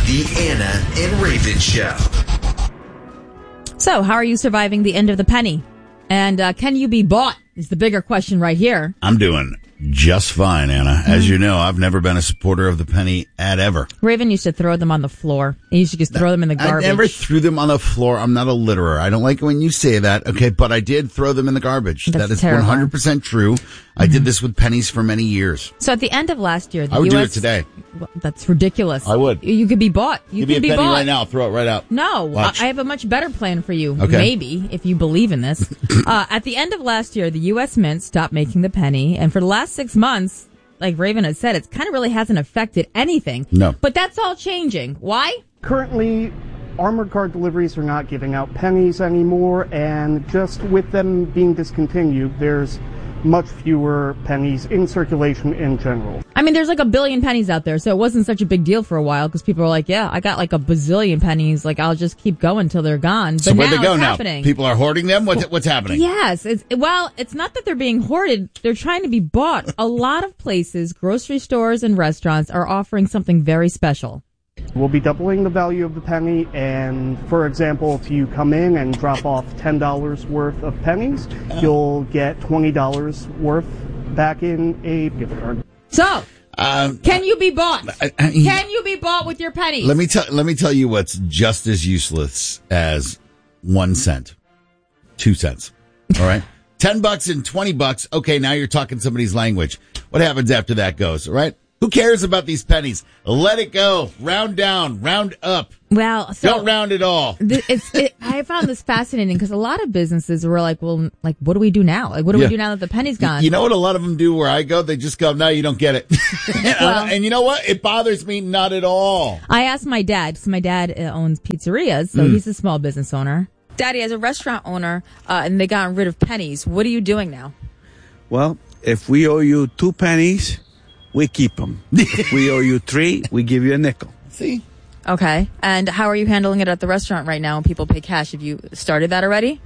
The Anna and Raven Show. So, how are you surviving the end of the penny? And can you be bought is the bigger question right here. I'm doing just fine, Anna. As you know, I've never been a supporter of the penny ad ever. Raven used to throw them on the floor. You should just throw them in the garbage. I never threw them on the floor. I'm not a litterer. I don't like it when you say that. Okay, but I did throw them in the garbage. That's that is terrible. 100% true. I did this with pennies for many years. So at the end of last year, the I would do US it today. Well, that's ridiculous. I would. You could be bought. You Give me could a be penny bought right now. I'll throw it right out. No, Watch. I have a much better plan for you. Okay. Maybe, if you believe in this. At the end of last year, the U.S. Mint stopped making the penny, and for the last 6 months, like Raven had said, it kind of really hasn't affected anything. No. But that's all changing. Why? Currently, armored car deliveries are not giving out pennies anymore, and just with them being discontinued, there's much fewer pennies in circulation in general. I mean, there's like a billion pennies out there, so it wasn't such a big deal for a while because people were like, yeah, I got like a bazillion pennies. Like, I'll just keep going till they're gone. But So where'd now they go it's now? happening. People are hoarding them? What's happening? Yes. It's not that they're being hoarded. They're trying to be bought. A lot of places, grocery stores and restaurants are offering something very special. We'll be doubling the value of the penny, and for example, if you come in and drop off $10 worth of pennies, you'll get $20 worth back in a gift card. So, can you be bought? Can you be bought with your pennies? Let me tell you what's just as useless as 1 cent, 2 cents. All right. $10 and $20. Okay. Now you're talking somebody's language. What happens after that goes? All right. Who cares about these pennies? Let it go. Round down, round up. Well, so don't round it all. I found this fascinating because a lot of businesses were like, well, like, what do we do now? Like, what do we do now that the penny's gone? You know what a lot of them do where I go? They just go, no, you don't get it. And you know what? It bothers me not at all. I asked my dad, because my dad owns pizzerias, so he's a small business owner. Daddy, as a restaurant owner, and they got rid of pennies, what are you doing now? Well, if we owe you 2 pennies, we keep them. If we owe you 3, we give you a nickel. See? Okay. And how are you handling it at the restaurant right now when people pay cash? Have you started that already?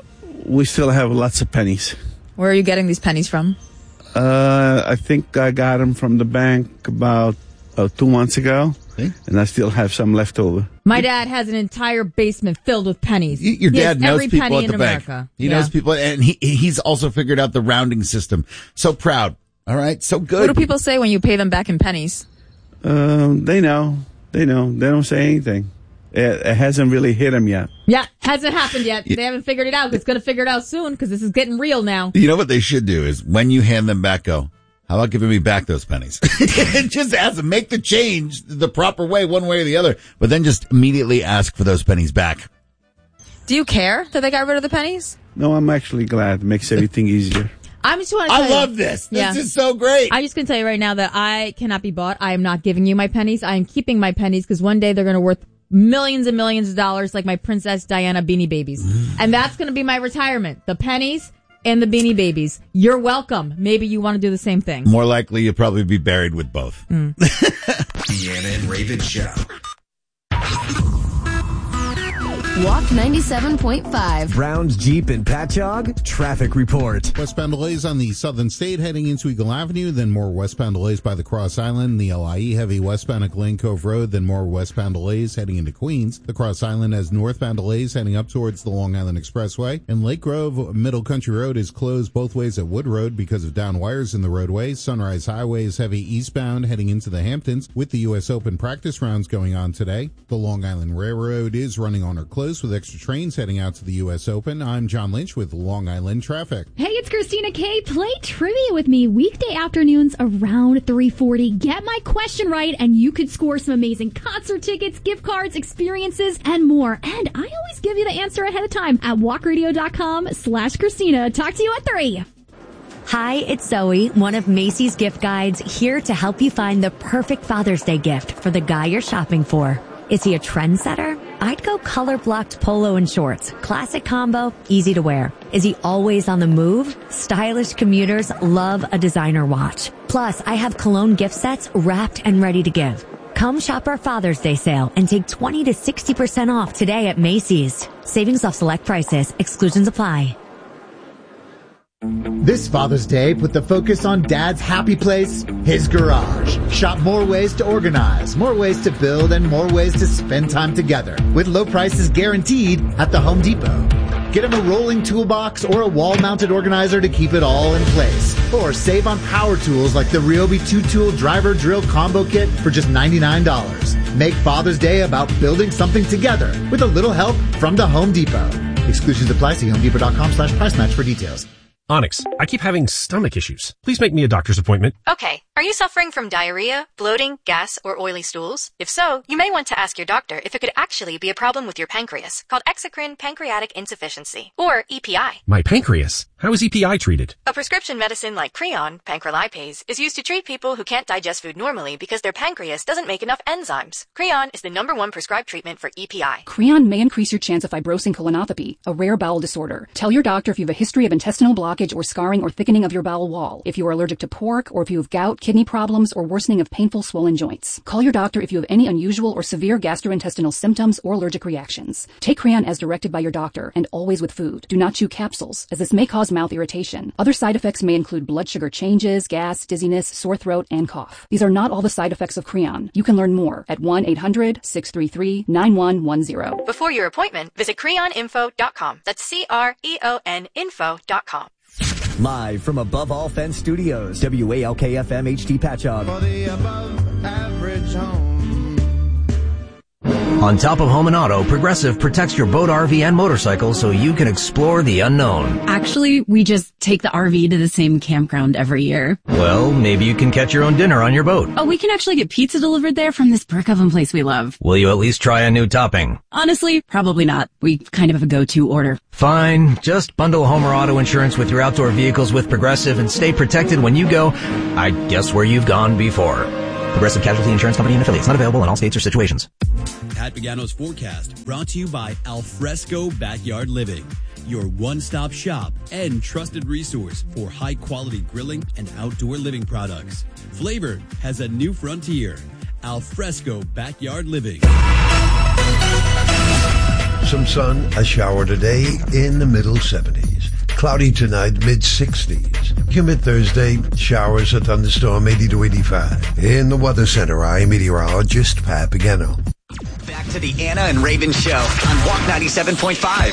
We still have lots of pennies. Where are you getting these pennies from? I think I got them from the bank about 2 months ago. See? And I still have some left over. My dad has an entire basement filled with pennies. Your He has dad knows every people penny at in the bank. America. He knows people, and he's also figured out the rounding system. So proud. All right, so good. What do people say when you pay them back in pennies? They know. They don't say anything. It hasn't really hit them yet. Yeah, hasn't happened yet. They haven't figured it out. It's going to figure it out soon because this is getting real now. You know what they should do is when you hand them back, go, how about giving me back those pennies? Just ask them, make the change the proper way, one way or the other, but then just immediately ask for those pennies back. Do you care that they got rid of the pennies? No, I'm actually glad. It makes everything easier. I'm just want to tell I love this. This is so great. I'm just going to tell you right now that I cannot be bought. I am not giving you my pennies. I am keeping my pennies because one day they're going to worth millions and millions of dollars like my Princess Diana Beanie Babies. And that's going to be my retirement. The pennies and the Beanie Babies. You're welcome. Maybe you want to do the same thing. More likely you'll probably be buried with both. The Anna and Raven Show. Walk 97.5. Browns, Jeep, and Patchogue. Traffic report. Westbound delays on the Southern State heading into Eagle Avenue, then more westbound delays by the Cross Island. The LIE heavy westbound at Glen Cove Road, then more westbound delays heading into Queens. The Cross Island has northbound delays heading up towards the Long Island Expressway. And Lake Grove Middle Country Road is closed both ways at Wood Road because of down wires in the roadway. Sunrise Highway is heavy eastbound heading into the Hamptons with the U.S. Open practice rounds going on today. The Long Island Railroad is running on or close with extra trains heading out to the U.S. Open. I'm John Lynch with Long Island Traffic. Hey, it's Christina K. Play trivia with me weekday afternoons around 3:40. Get my question right, and you could score some amazing concert tickets, gift cards, experiences, and more. And I always give you the answer ahead of time at walkradio.com/Christina. Talk to you at 3. Hi, it's Zoe, one of Macy's gift guides, here to help you find the perfect Father's Day gift for the guy you're shopping for. Is he a trendsetter? I'd go color-blocked polo and shorts. Classic combo, easy to wear. Is he always on the move? Stylish commuters love a designer watch. Plus, I have cologne gift sets wrapped and ready to give. Come shop our Father's Day sale and take 20 to 60% off today at Macy's. Savings off select prices. Exclusions apply. This Father's Day, put the focus on Dad's happy place, his garage. Shop more ways to organize, more ways to build, and more ways to spend time together. With low prices guaranteed at the Home Depot. Get him a rolling toolbox or a wall-mounted organizer to keep it all in place. Or save on power tools like the Ryobi 2-tool driver drill combo kit for just $99. Make Father's Day about building something together with a little help from the Home Depot. Exclusions apply. See HomeDepot.com/price match for details. Onyx, I keep having stomach issues. Please make me a doctor's appointment. Okay. Are you suffering from diarrhea, bloating, gas, or oily stools? If so, you may want to ask your doctor if it could actually be a problem with your pancreas, called exocrine pancreatic insufficiency, or EPI. My pancreas? How is EPI treated? A prescription medicine like Creon, pancrelipase, is used to treat people who can't digest food normally because their pancreas doesn't make enough enzymes. Creon is the #1 prescribed treatment for EPI. Creon may increase your chance of fibrosing colonopathy, a rare bowel disorder. Tell your doctor if you have a history of intestinal blockage or scarring or thickening of your bowel wall, if you are allergic to pork, or if you have gout, kidney problems, or worsening of painful swollen joints. Call your doctor if you have any unusual or severe gastrointestinal symptoms or allergic reactions. Take Creon as directed by your doctor, and always with food. Do not chew capsules, as this may cause mouth irritation. Other side effects may include blood sugar changes, gas, dizziness, sore throat, and cough. These are not all the side effects of Creon. You can learn more at 1-800-633-9110. Before your appointment, visit creoninfo.com. That's CREON info.com. Live from Above All Fence Studios, WALK-FM HD Patchogue. For the above average home. On top of home and auto, Progressive protects your boat, RV, and motorcycle so you can explore the unknown. Actually, we just take the RV to the same campground every year. Well, maybe you can catch your own dinner on your boat. Oh, we can actually get pizza delivered there from this brick oven place we love. Will you at least try a new topping? Honestly, probably not. We kind of have a go-to order. Fine. Just bundle home or auto insurance with your outdoor vehicles with Progressive and stay protected when you go, I guess, where you've gone before. Progressive Casualty Insurance Company and affiliates. Not available in all states or situations. Pat Pagano's forecast brought to you by Alfresco Backyard Living, your one-stop shop and trusted resource for high-quality grilling and outdoor living products. Flavor has a new frontier. Alfresco Backyard Living. Some sun, a shower today in the middle 70s. Cloudy tonight, mid-60s. Humid Thursday, showers, a thunderstorm, 80 to 85. In the Weather Center, I'm meteorologist Pat Pagano. Back to the Anna and Raven Show on Walk 97.5.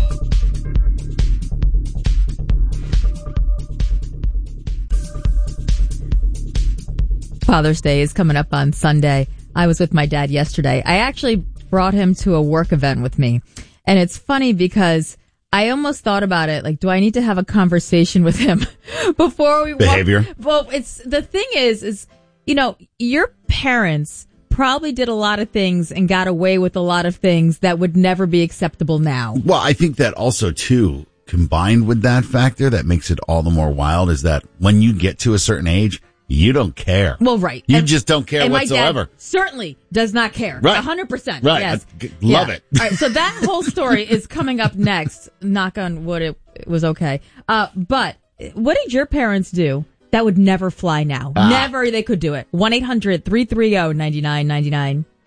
Father's Day is coming up on Sunday. I was with my dad yesterday. I actually brought him to a work event with me. And it's funny because I almost thought about it, like, do I need to have a conversation with him before we behavior? Well, it's the thing is, you know, your parents probably did a lot of things and got away with a lot of things that would never be acceptable now. Well, I think that also, too, combined with that factor that makes it all the more wild is that when you get to a certain age, you don't care. Well, right. You just don't care and whatsoever. My dad certainly does not care. Right. 100%. Right. Yes. Love it. All right. So that whole story is coming up next. Knock on wood, it was okay. But what did your parents do that would never fly now? Never they could do it. 1-800-330-9999.